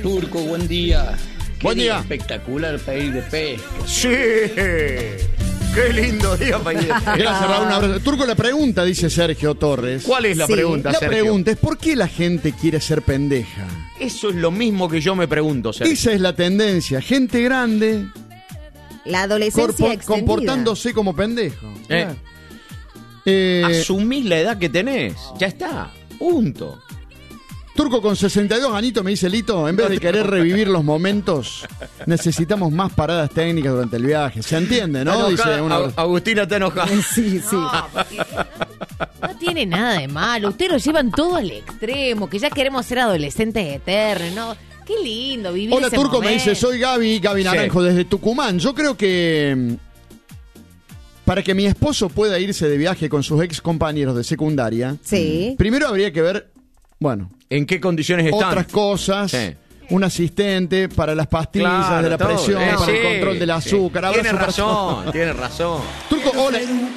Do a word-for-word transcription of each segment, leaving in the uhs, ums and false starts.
Turco, buen día. Qué Buen día. Espectacular país de pesca. Sí. Qué lindo día para ir de pesca. Gracias, Raúl. Un abrazo. Turco, la pregunta, dice Sergio Torres. ¿Cuál es la Sí. pregunta, La Sergio? pregunta es: ¿por qué la gente quiere ser pendeja? Eso es lo mismo que yo me pregunto, Sergio. Esa es la tendencia. Gente grande La adolescencia corpo- extendida. comportándose como pendejo. Eh. Claro. Eh, Asumís la edad que tenés. Ya está. Punto. Turco, con sesenta y dos añitos, me dice Lito, en vez de querer revivir los momentos, necesitamos más paradas técnicas durante el viaje. ¿Se entiende, no? Está Dice enojada. una... Ag- Agustina está enojada. Sí, sí. No, porque no tiene nada de malo. Ustedes lo llevan todo al extremo, que ya queremos ser adolescentes eternos, ¿no? Qué lindo vivir Hola, ese Turco, momento. me dice, soy Gaby, Gaby Naranjo, Sí. desde Tucumán. Yo creo que mm, para que mi esposo pueda irse de viaje con sus ex compañeros de secundaria, Sí. primero habría que ver, bueno, ¿En qué condiciones están? otras cosas. Sí. Un asistente para las pastillas Claro, de la todo. presión, Eh, para sí, el control del sí. azúcar. Tiene abrazo para razón, todos. tiene razón. Turco, hola.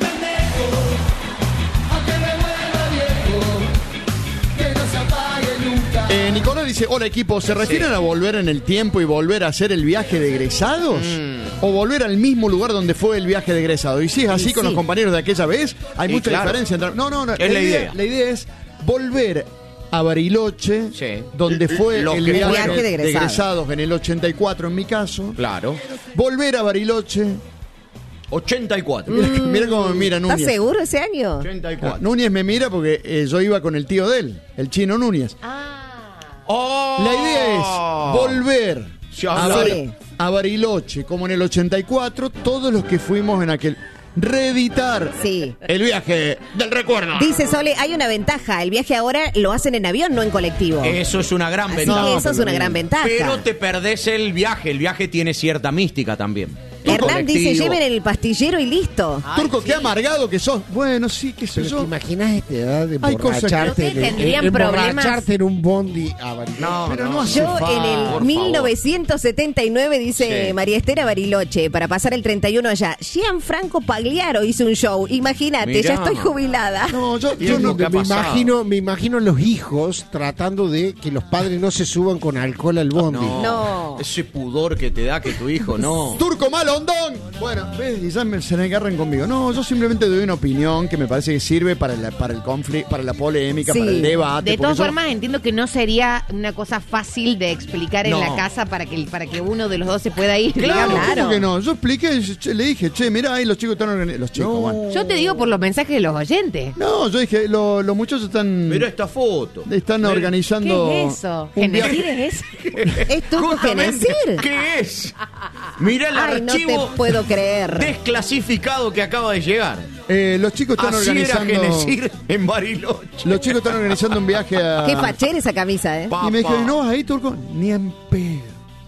Eh, Nicolás dice, hola equipo, ¿se refieren Sí. a volver en el tiempo y volver a hacer el viaje de egresados? Mm. ¿O volver al mismo lugar donde fue el viaje de egresados? Y si es así Y con sí. los compañeros de aquella vez, hay Y mucha claro. diferencia entre... No, no, no. Es la idea. La idea es volver a Bariloche, Sí. donde fue Lo el que viaje, fue. Viaje de de egresados. egresados en el ochenta y cuatro en mi caso. Claro. Volver a Bariloche. ochenta y cuatro. Mira, mira cómo me mira ¿Estás Núñez. seguro ese año? ochenta y Ah, cuatro. Núñez me mira porque eh, yo iba con el tío de él, el chino Núñez. Ah, ¡Oh! La idea es volver Se a, habla Bar- de- a Bariloche, como en el ochenta y cuatro, todos los que fuimos en aquel... Reeditar Sí. el viaje del recuerdo. Dice Sole, hay una ventaja. El viaje ahora lo hacen en avión, no en colectivo. Eso es una gran Así ventaja. que eso es una gran ventaja. Pero te perdés el viaje. El viaje tiene cierta mística también. Tu Hernán dice, colectivo. lleven el pastillero y listo. Turco, qué amargado que sos. Bueno, sí, qué sé Pero yo. ¿te imaginas esta edad de Hay cosas que- emborracharte, ¿Ustedes en- tendrían en- problemas? emborracharte en un bondi a Bariloche? No, Pero no. no hace Yo falta. en el por mil novecientos setenta y nueve, dice Sí. María Esther, a Bariloche, para pasar el treinta y uno allá. Gianfranco Pagliaro hizo un show. Imagínate, Mirá. ya estoy jubilada. No, yo, Y yo es no... lo que ha me pasado. imagino, me imagino los hijos tratando de que los padres no se suban con alcohol al bondi. No. No. Ese pudor que te da que tu hijo no. Turco Malondón. Bueno, ves, y ya me, se me agarran conmigo. No, yo simplemente doy una opinión que me parece que sirve para, la, para el conflicto, para la polémica, Sí. para el debate. de porque todas yo- formas, entiendo que no sería una cosa fácil de explicar No. en la casa para que, para que uno de los dos se pueda ir. Claro, digamos. ¿cómo que no? Yo expliqué, che, le dije, che, mirá, ahí los chicos están organizados. Los chicos, bueno. Yo te digo por los mensajes de los oyentes. No, yo dije, lo- los muchachos están... Mira esta foto. Están Mira. organizando... ¿Qué es eso? un viaje. ¿Genecir es eso? ¿Es Turco Justamente, Genecir? ¿qué es? Mira el Ay, no archivo te puedo creer. desclasificado que acaba de llegar. Eh, los chicos están Así era organizando... Genecir en Bariloche. Los chicos están organizando un viaje a... Qué fachera esa camisa, ¿eh? Pa, Y me pa. dijeron, ¿no vas ahí, Turco? Ni en pedo.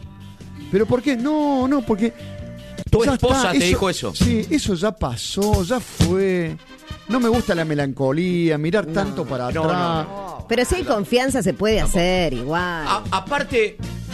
¿Pero por qué? No, no, porque... Tu ya esposa está, te dijo eso. Sí, eso ya pasó, ya fue. No me gusta la melancolía, mirar tanto para no, atrás. no, Pero si hay confianza se puede hacer igual. A- aparte,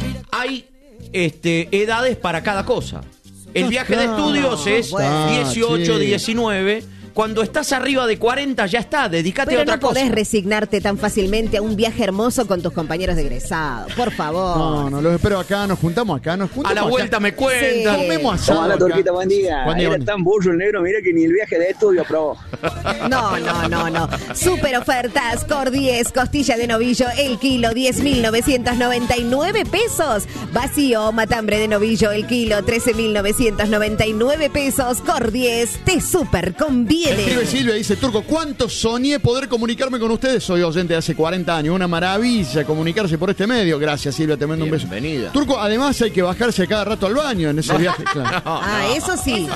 hay este, edades para cada cosa. El Ya viaje de está. estudios es Bueno. dieciocho, Sí. diecinueve. Cuando estás arriba de cuarenta, ya está, dedícate Pero a otra no podés cosa. resignarte tan fácilmente a un viaje hermoso con tus compañeros de egresado. Por favor. No, no, los espero acá, nos juntamos acá, nos juntamos A la acá. vuelta me cuentan. Sí. Comemos asado Hola, acá. Turquita, buen día. Buen día, Era buen día. tan burro el negro, mira que ni el viaje de estudio aprobó. No, no, no, no. Super ofertas. Cor diez, costilla de novillo, el kilo, diez mil novecientos noventa y nueve pesos. Vacío, matambre de novillo, el kilo, trece mil novecientos noventa y nueve pesos. Cor diez, te super conviene. Escribe Silvia, dice, Turco, ¿cuánto soñé poder comunicarme con ustedes? Soy oyente de hace cuarenta años, una maravilla comunicarse por este medio. Gracias, Silvia, te mando un beso. Bienvenida. Turco, además hay que bajarse cada rato al baño en ese viaje. Claro. Ah, eso sí.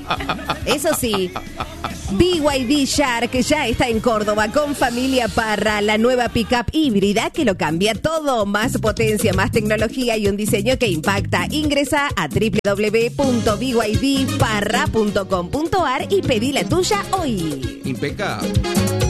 Eso sí. B Y D Shark ya está en Córdoba con Familia Parra, la nueva pickup híbrida que lo cambia todo. Más potencia, más tecnología y un diseño que impacta. Ingresa a doble u doble u doble u punto b y d parra punto com punto a r y pedí la tuya hoy. Impecable.